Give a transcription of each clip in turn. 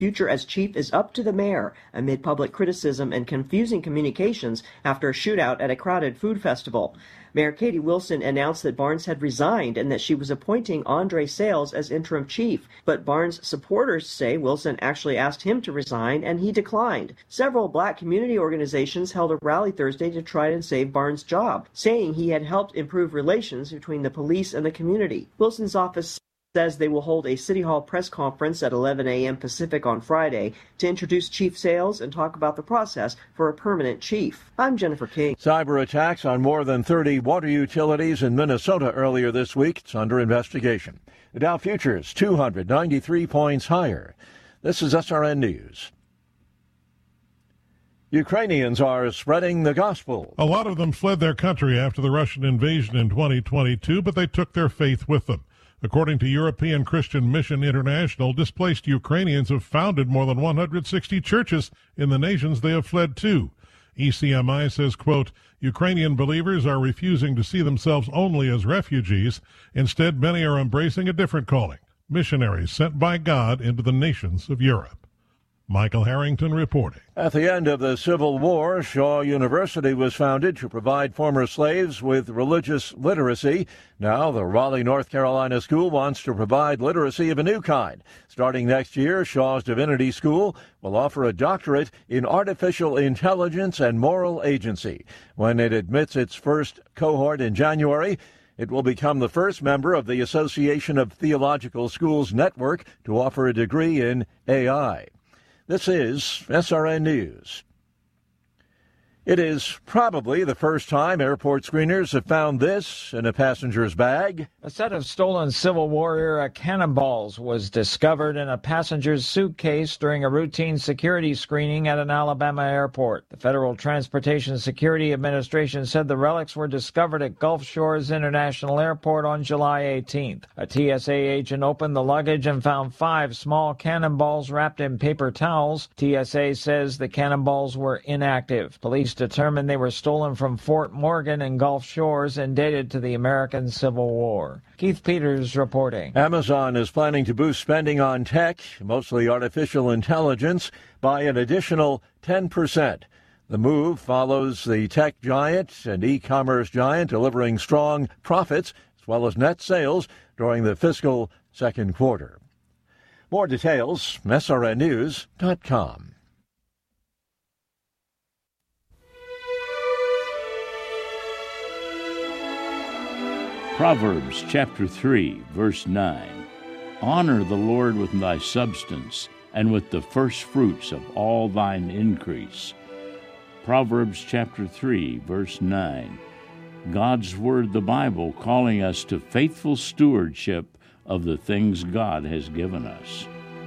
future as chief is up to the mayor amid public criticism and confusing communications after a shootout at a crowded food festival. Mayor Katie Wilson announced that Barnes had resigned and that she was appointing Andre Sales as interim chief, but Barnes supporters say Wilson actually asked him to resign and he declined. Several black community organizations held a rally Thursday to try and save Barnes' job, saying he had helped improve relations between the police and the community. Wilson's office says they will hold a City Hall press conference at 11 a.m. Pacific on Friday to introduce Chief Sales and talk about the process for a permanent chief. I'm Jennifer King. Cyber attacks on more than 30 water utilities in Minnesota earlier this week. It's under investigation. The Dow futures 293 points higher. This is SRN News. Ukrainians are spreading the gospel. A lot of them fled their country after the Russian invasion in 2022, but they took their faith with them. According to European Christian Mission International, displaced Ukrainians have founded more than 160 churches in the nations they have fled to. ECMI says, quote, Ukrainian believers are refusing to see themselves only as refugees. Instead, many are embracing a different calling, missionaries sent by God into the nations of Europe. Michael Harrington reporting. At the end of the Civil War, Shaw University was founded to provide former slaves with religious literacy. Now the Raleigh, North Carolina school wants to provide literacy of a new kind. Starting next year, Shaw's Divinity School will offer a doctorate in artificial intelligence and moral agency. When it admits its first cohort in January, it will become the first member of the Association of Theological Schools Network to offer a degree in AI. This is SRN News. It is probably the first time airport screeners have found this in a passenger's bag. A set of stolen Civil War-era cannonballs was discovered in a passenger's suitcase during a routine security screening at an Alabama airport. The Federal Transportation Security Administration said the relics were discovered at Gulf Shores International Airport on July 18th. A TSA agent opened the luggage and found 5 small cannonballs wrapped in paper towels. TSA says the cannonballs were inactive. Police determined they were stolen from Fort Morgan and Gulf Shores and dated to the American Civil War. Keith Peters reporting. Amazon is planning to boost spending on tech, mostly artificial intelligence, by an additional 10%. The move follows the tech giant and e-commerce giant delivering strong profits as well as net sales during the fiscal second quarter. More details, srnnews.com. Proverbs chapter 3, verse 9. Honor the Lord with thy substance, and with the first fruits of all thine increase. Proverbs chapter 3, verse 9. God's Word, the Bible, calling us to faithful stewardship of the things God has given us.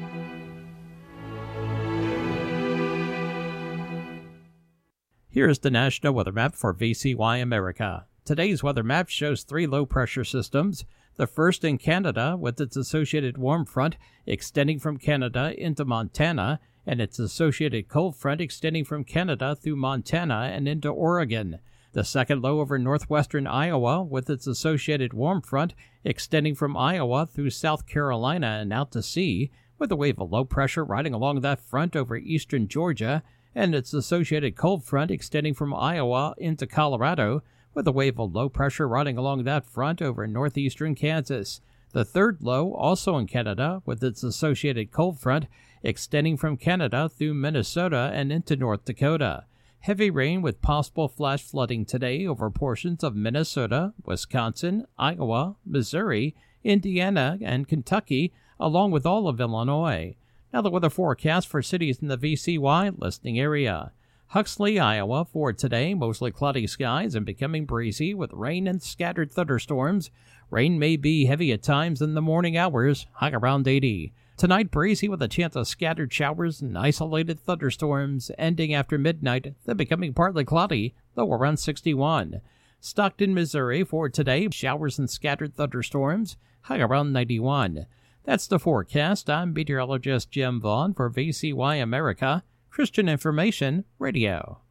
Here's the National Weather Map for VCY America. Today's weather map shows 3 low-pressure systems. The first in Canada, with its associated warm front extending from Canada into Montana, and its associated cold front extending from Canada through Montana and into Oregon. The second low over northwestern Iowa, with its associated warm front extending from Iowa through South Carolina and out to sea, with a wave of low pressure riding along that front over eastern Georgia, and its associated cold front extending from Iowa into Colorado, with a wave of low pressure riding along that front over northeastern Kansas. The third low, also in Canada, with its associated cold front extending from Canada through Minnesota and into North Dakota. Heavy rain with possible flash flooding today over portions of Minnesota, Wisconsin, Iowa, Missouri, Indiana, and Kentucky, along with all of Illinois. Now the weather forecast for cities in the VCY listening area. Huxley, Iowa, for today, mostly cloudy skies and becoming breezy with rain and scattered thunderstorms. Rain may be heavy at times in the morning hours, high around 80. Tonight, breezy with a chance of scattered showers and isolated thunderstorms, ending after midnight, then becoming partly cloudy, low around 61. Stockton, Missouri, for today, showers and scattered thunderstorms, high around 91. That's the forecast. I'm meteorologist Jim Vaughn for VCY America, Christian Information Radio.